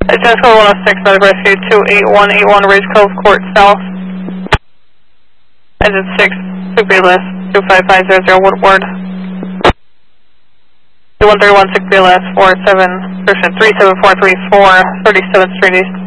Adjust code 106, Medic Rescue 28181 Ridge Cove Court South. Engine 6, sick BLS 25500 Woodward. 131 sick BLS 373434 37th Street East.